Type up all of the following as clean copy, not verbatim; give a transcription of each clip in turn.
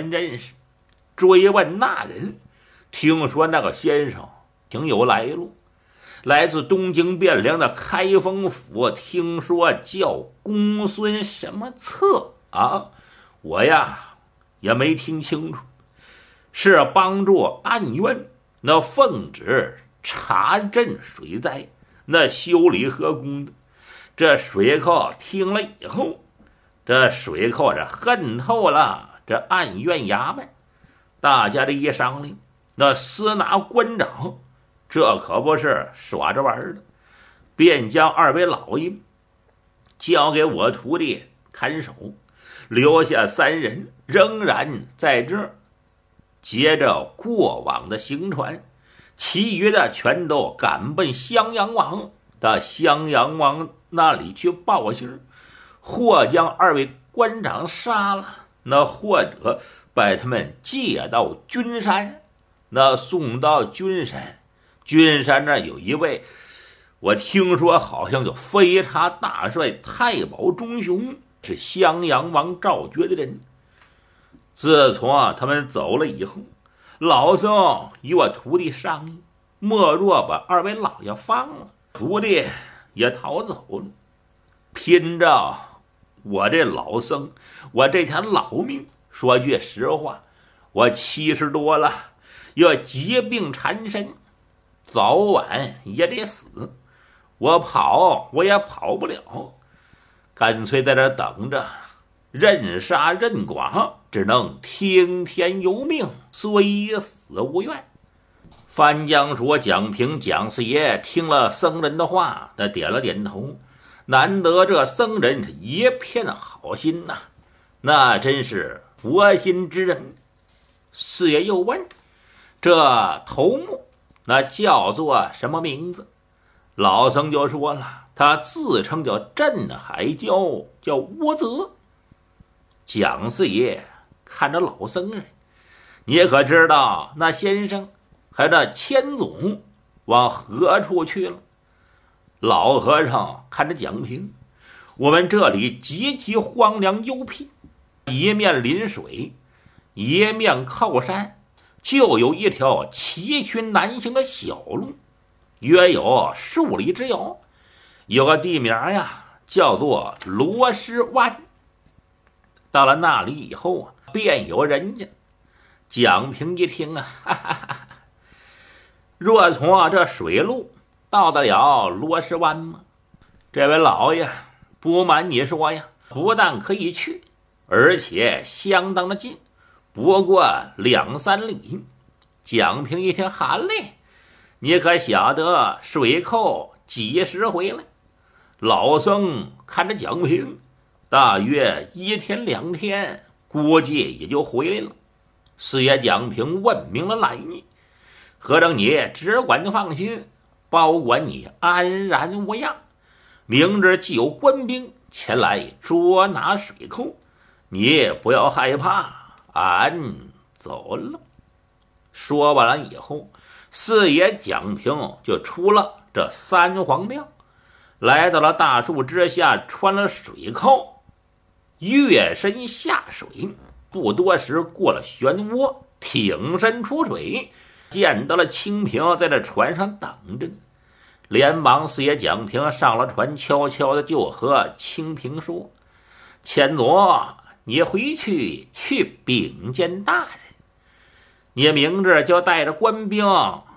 们认识。追问那人，听说那个先生挺有来路，来自东京汴梁的开封府，听说叫公孙什么策啊？我呀也没听清楚，是帮助安渊那奉旨查镇水灾，那修理河工的。这水寇听了以后，这水寇这恨透了这安渊衙门，大家这一商量，那私拿官长，这可不是耍着玩的，便将二位老爷交给我徒弟看守，留下3人仍然在这儿接着过往的行船，其余的全都赶奔襄阳王，到襄阳王那里去报信，或将2位官长杀了，那或者把他们借到君山，那送到君山。君山那有一位，我听说好像就飞插大帅太保钟雄，是襄阳王赵觉的人。自从他们走了以后，老僧与我徒弟商议，莫若把2位老爷放了，徒弟也逃走了。拼着我这老僧，我这条老命，说句实话，我70多了，要疾病缠身，早晚也得死。我跑我也跑不了，干脆在这等着，任杀任剐，只能听天由命，虽死无怨。范江说蒋平蒋四爷听了僧人的话，他点了点头。难得这僧人是一片好心呐，那真是佛心之人。四爷又问，这头目那叫做什么名字？老僧就说了，他自称叫镇海蛟，叫倭泽。蒋四爷看着老僧人，你可知道那先生和那千总往何处去了？老和尚看着蒋平，我们这里极其荒凉幽僻，一面临水，一面靠山，就有一条崎岖难行的小路，约有数里之遥，有个地名呀，叫做罗师湾。到了那里以后啊，便有人家。蒋平一听啊，哈哈哈哈，若从这水路到得了罗师湾吗？这位老爷，不瞒你说呀，不但可以去，而且相当的近，不过2、3里。蒋平一听，好嘞，你可晓得水寇几时回来？老僧看着蒋平，大约1天2天，估计也就回来了。四爷蒋平问明了来意，和尚你只管放心，保管你安然无恙。明日既有官兵前来捉拿水寇，你不要害怕，俺走了。说完了以后，四爷蒋平就出了这3皇庙，来到了大树之下，穿了水寇，跃身下水。不多时，过了漩涡，挺身出水，见到了清平在这船上等着。连忙四爷蒋平上了船，悄悄的就和清平说：千总，你回去禀见大人，你明日就带着官兵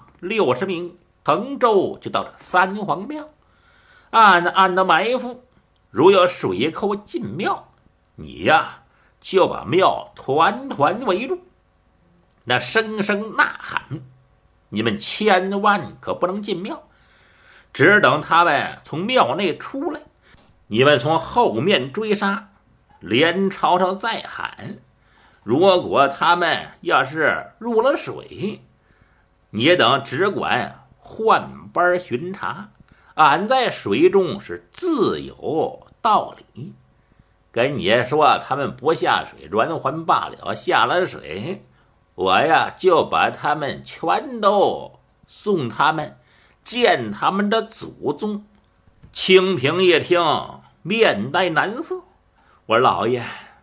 60名，滕州就到这3皇庙，暗暗的埋伏，如有水寇进庙，你呀就把庙团团围住，那声声呐喊，你们千万可不能进庙，只等他们从庙内出来，你们从后面追杀，连朝朝再喊。如果他们要是入了水，你等只管换班巡查，俺在水中是自有道理。跟你说他们不下水软还罢了，下了水，我呀就把他们全都送他们见他们的祖宗。清平一听，面带难色，我说老爷，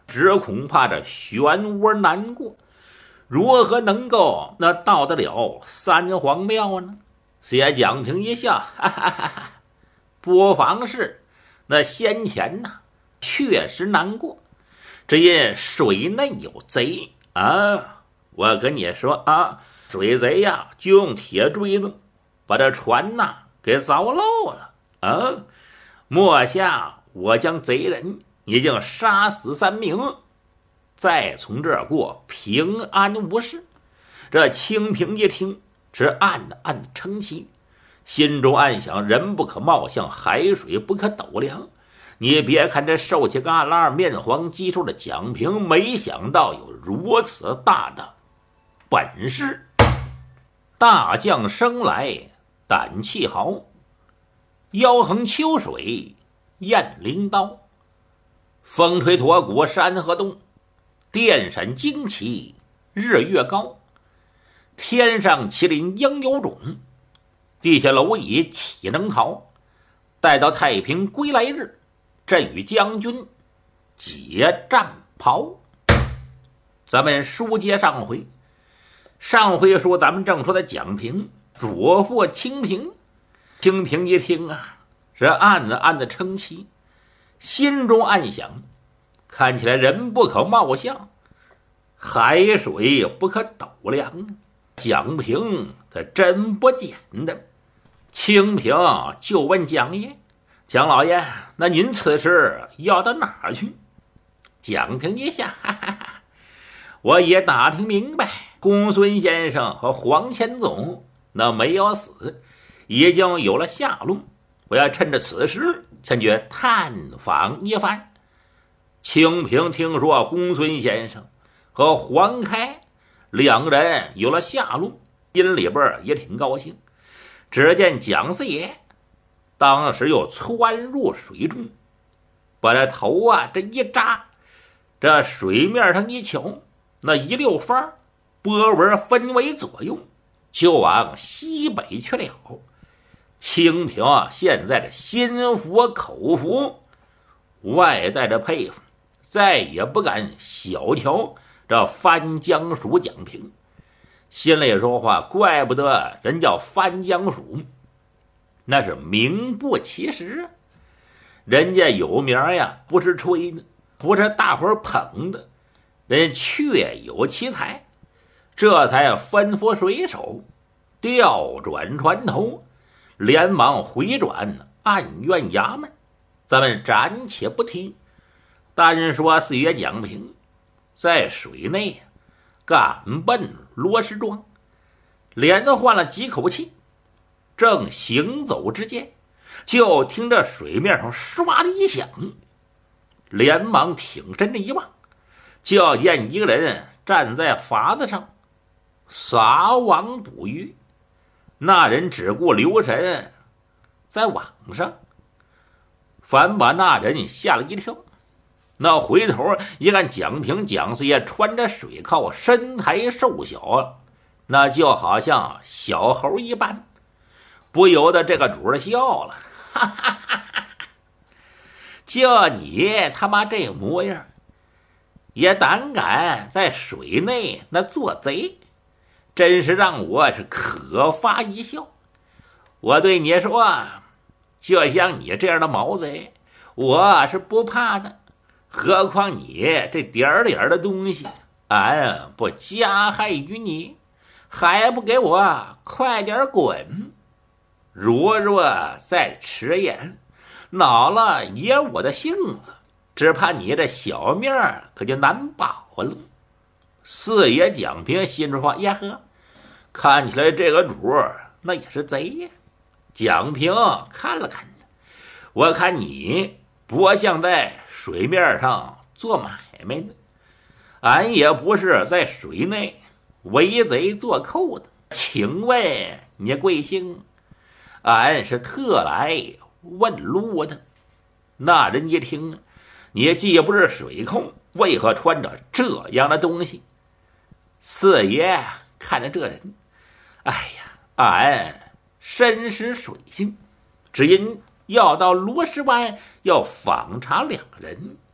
只恐怕这漩涡难过，如何能够那到得了三皇庙呢？谢蒋平一笑，哈哈哈哈，不妨事，那先前呐，确实难过，只因水内有贼啊！我跟你说啊，水贼呀，就用铁锥子把这船呐给凿漏了啊！末下我将贼人已经杀死3名，再从这儿过平安无事。这清平一听，只暗暗称奇，心中暗想：人不可貌相，海水不可斗量。你别看这瘦起旮旯、面黄肌瘦的蒋平，没想到有如此大的本事。大将生来胆气豪，腰横秋水雁翎刀，风吹驼骨山河动，电闪惊旗日月高。天上麒麟应有种，地下蝼蚁岂能逃？待到太平归来日，朕与将军解战袍。咱们书接上回，上回说咱们正说的蒋平捉获清平，清平一听啊，是暗暗的称奇，心中暗想：看起来人不可貌相，海水不可斗量，蒋平他真不简单。清平就问蒋爷：蒋老爷，那您此时要到哪儿去？蒋平一下，哈哈哈，我也打听明白，公孙先生和黄千总那没有死，已经有了下落，我要趁着此时前去探访一番。清平听说公孙先生和黄开两人有了下落，心里边也挺高兴。只见蒋四爷当时又窜入水中，把这头这一扎，这水面上一瞧，那一溜翻，波纹分为左右，就往西北去了。清平现在这心服口服，外带着佩服，再也不敢小瞧这翻江鼠蒋平。心里说话，怪不得人叫翻江鼠，那是名不其实，人家有名呀，不是吹的，不是大伙捧的，人确有其才。这才吩咐水手调转船头，连忙回转案院衙门。咱们暂且不提，单说四爷蒋平在水内赶奔罗石庄，连换了几口气，正行走之间，就听着水面上唰的一响，连忙挺身着一望，就见一个人站在筏子上撒网捕鱼。那人只顾留神在网上，反把那人吓了一跳。那回头一看，蒋平蒋四爷穿着水铐，身材瘦小，那就好像小猴一般，不由得这个主儿笑了，哈哈哈哈！就你他妈这模样，也胆敢在水内那做贼，真是让我是可发一笑。我对你说，就像你这样的毛贼，我是不怕的。何况你这点点的东西，俺不加害于你，还不给我快点滚！如若再迟延，恼了爷我的性子，只怕你这小命可就难保了。四爷蒋平心中话：呀呵，看起来这个主那也是贼呀。蒋平看了看他，我看你不像在水面上做买卖的，俺也不是在水内为贼做寇的，请问你贵姓？俺是特来问路的。那人一听，你既不是水寇，为何穿着这样的东西？四爷看着这人，哎呀，俺深识水性，只因要到罗石湾要访查两人，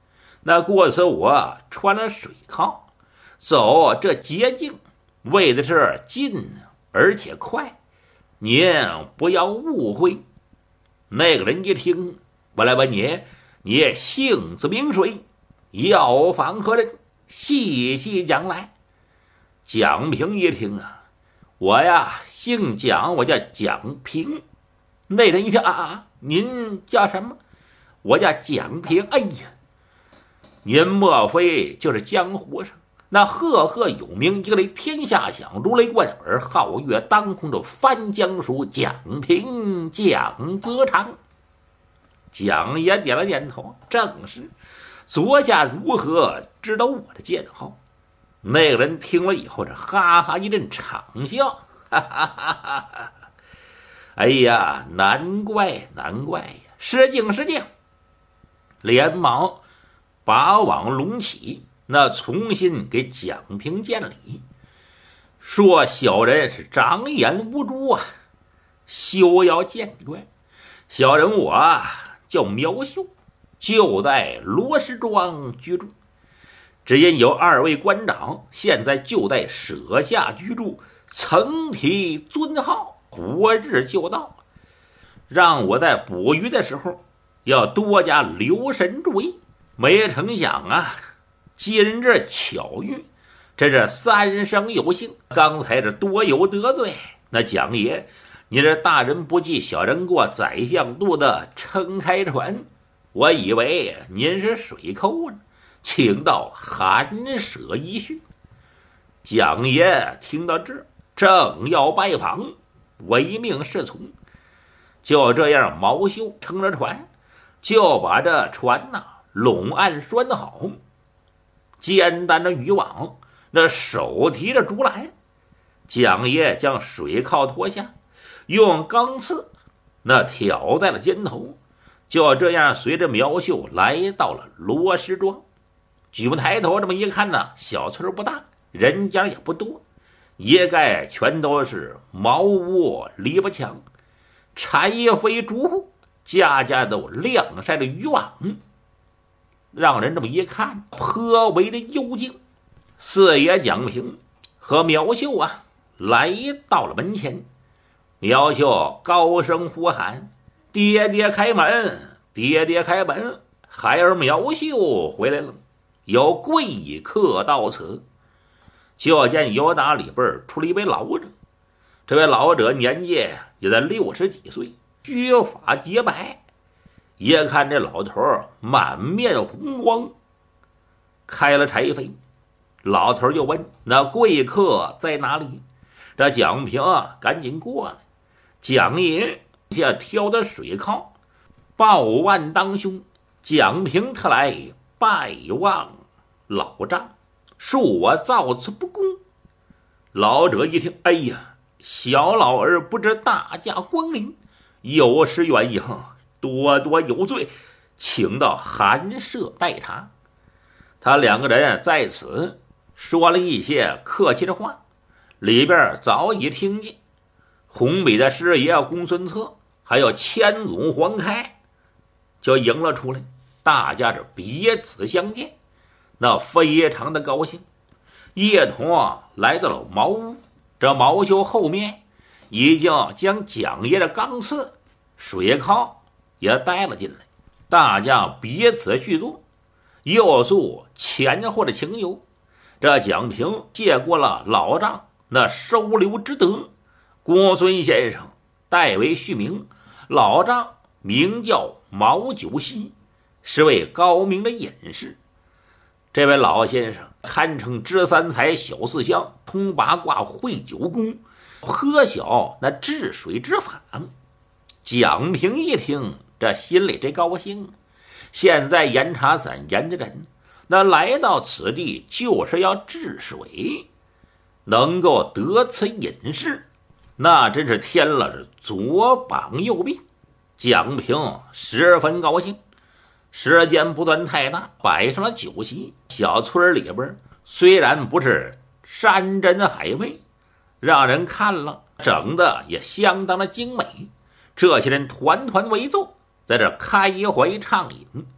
那故此我穿了水靠，走这捷径，为的是近而且快，您不要误会。那个人一听，我来问你姓字名谁，要访何人，细细讲来。蒋平一听啊，我呀姓蒋，我叫蒋平。那人一听您叫什么？我叫蒋平。哎呀，您莫非就是江湖上那赫赫有名，一雷天下响，如雷贯耳，皓月当空的翻江鼠蒋平蒋泽长？蒋爷点了点头，正是。足下如何知道我的剑号？那个人听了以后，这哈哈一阵长笑，哈哈哈哈哈！哎呀，难怪呀！失敬，连忙把网拢起，那重新给蒋平见礼，说小人是长眼无珠啊，休要见怪。小人我叫苗秀，就在罗石庄居住。只因有二位官长现在就在舍下居住，曾提尊号，国日就到，让我在捕鱼的时候要多加留神注意。没成想啊，今日巧遇，这是三生有幸。刚才这多有得罪，那蒋爷，你这大人不计小人过，宰相肚子撑开船，我以为您是水寇呢，请到寒舍一叙。蒋爷听到这，正要拜访，唯命是从。就这样，毛秀撑着船，就把这船拢岸拴好，肩担着渔网，那手提着竹篮。蒋爷将水铐脱下，用钢刺那挑在了肩头。就这样，随着苗秀来到了罗石庄。举目抬头这么一看小村不大，人家也不多，一概全都是茅屋篱笆墙，柴扉竹户，家家都晾晒着渔网，让人这么一看，颇为的幽静。四爷蒋平和苗秀来到了门前。苗秀高声呼喊：“爹爹开门，爹爹开门！”孩儿苗秀回来了，有贵客到此。就见由打里边出了一位老者，这位老者年纪也在60几岁，须发洁白。一看这老头满面红光，开了柴扉。老头就问：“那贵客在哪里？”这蒋平赶紧过来。蒋爷下挑的水铐，抱腕当胸。蒋平特来拜望老丈，恕我造次不恭。老者一听，哎呀，小老儿不知大驾光临，有失远迎，多多有罪，请到寒舍待茶。他两个人在此说了一些客气的话，里边早已听见。红笔的师爷公孙策还有千总黄开就迎了出来，大家这彼此相见，那非常的高兴。叶童来到了茅屋，这毛秀后面已经将蒋爷的钢刺水铐也带了进来，大家彼此叙坐，又诉前后的情由。这蒋平借过了老丈那收留之德，公孙先生代为续名，老丈名叫毛九溪，是位高明的隐士。这位老先生堪称知三才晓四象，通八卦会九宫，颇晓那治水之法。蒋平一听，这心里这高兴，现在严查散严的人，那来到此地就是要治水，能够得此隐士，那真是添了左膀右臂。蒋平十分高兴。时间不算太大，摆上了酒席。小村里边虽然不是山珍海味，让人看了整的也相当的精美。这些人团团围坐，在这开怀畅饮。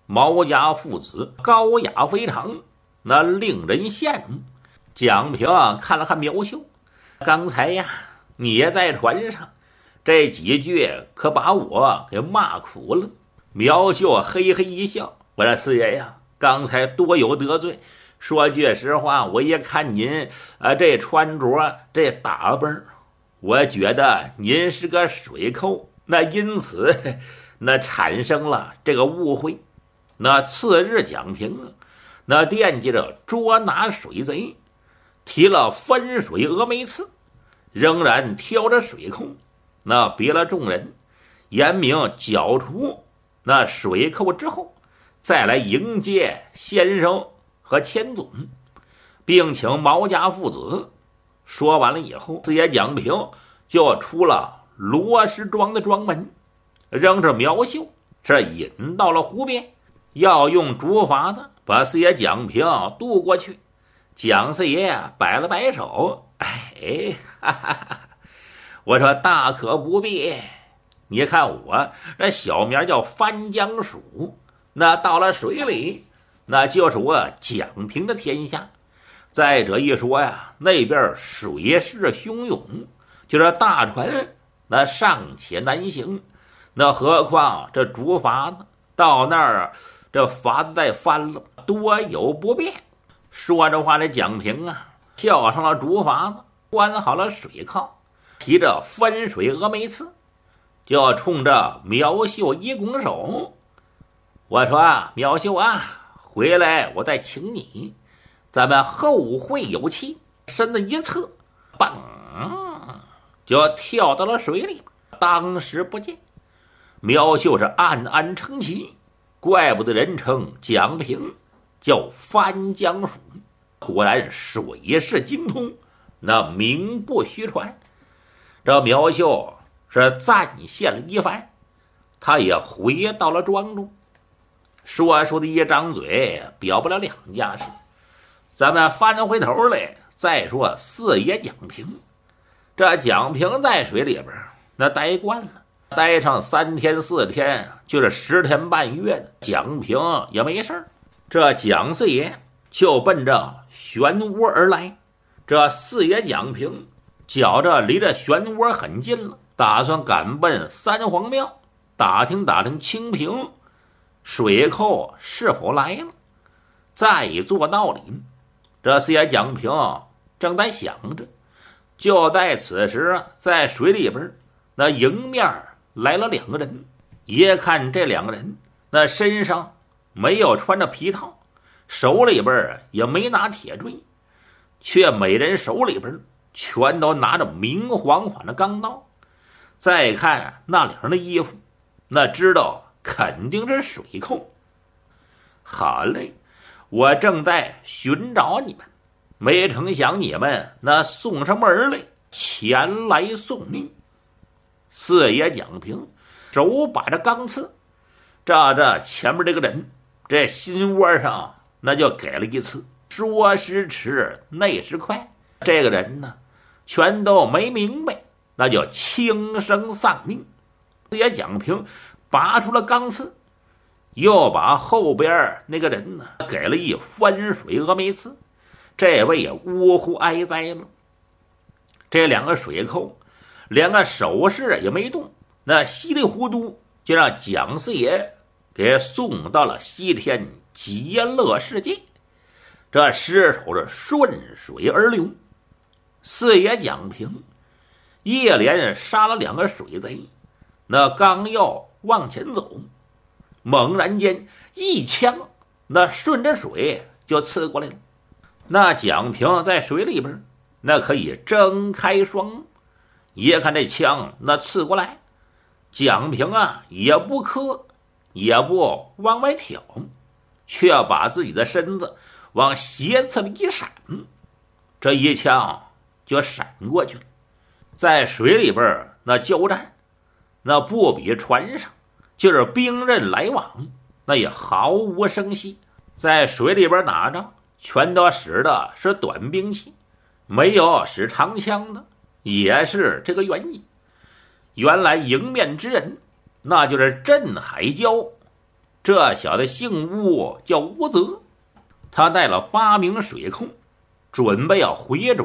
毛家父子高雅非常，那令人羡慕。蒋平看了看苗秀，刚才呀，你也在船上，这几句可把我给骂苦了。苗秀嘿嘿一笑，我说四爷呀，刚才多有得罪。说句实话，我一看您这穿着这打扮，我觉得您是个水寇，那因此那产生了这个误会。那次日蒋平那惦记着捉拿水贼，提了分水峨眉刺，仍然挑着水寇，那别了众人，严明剿除那水寇之后，再来迎接先生和千总，并请毛家父子。说完了以后，四爷蒋平就出了罗石庄的庄门，扔着苗秀是引到了湖边，要用竹筏子把四爷蒋平渡过去。蒋四爷摆了摆手，哈哈哈，我说大可不必。你看我这小名叫翻江鼠，那到了水里，那就是我蒋平的天下。再者一说呀，那边水势汹涌，就是大船那尚且难行，那何况这竹筏子到那儿，这筏子再翻了，多有不便。说着话，这蒋平跳上了竹筏子，关好了水靠，提着分水峨眉刺，就冲着苗秀一拱手。我说苗秀回来我再请你，咱们后会有期。身子一侧，嘣，就跳到了水里，当时不见。苗秀是暗暗称奇，怪不得人称蒋平，叫翻江鼠，果然水势精通，那名不虚传。这苗秀是赞谢了一番，他也回到了庄中。说的一张嘴表不了两家事，咱们翻回头来再说四爷蒋平。这蒋平在水里边那待惯了，待上3天4天，就是10天半月的，蒋平也没事。这蒋四爷就奔着漩涡而来。这四爷蒋平觉着离这漩涡很近了，打算赶奔三皇庙，打听打听清平水寇是否来了，再做道理。这四爷蒋平正在想着，就在此时，在水里边那迎面来了2个人。一看这2个人那身上没有穿着皮套，手里边也没拿铁锥，却每人手里边全都拿着明晃晃的钢刀。再看那2人的衣服，那知道肯定是水寇。好嘞，我正在寻找你们，没成想你们那送上门来，前来送命。四爷蒋平手把着钢刺，这前面这个人这心窝上那就给了一刺。说时迟，那时快，这个人呢全都没明白，那就轻生丧命。四爷蒋平拔出了钢刺，又把后边那个人呢给了一分水峨眉刺，这位也呜呼哀哉了。这2个水寇连个手势也没动，那稀里糊涂就让蒋四爷给送到了西天极乐世界。这尸首是顺水而流。四爷蒋平一连杀了2个水贼，那刚要往前走，猛然间一枪那顺着水就刺过来了。那蒋平在水里边那可以睁开双目，一看这枪那刺过来，蒋平也不磕也不往外挑，却把自己的身子往斜刺里一闪，这一枪就闪过去了。在水里边那交战，那不比船上，就是兵刃来往，那也毫无声息。在水里边打仗全都使的是短兵器，没有使长枪的，也是这个原因。原来迎面之人那就是镇海椒这小子姓吴，叫吴泽，他带了8名水寇，准备要回转。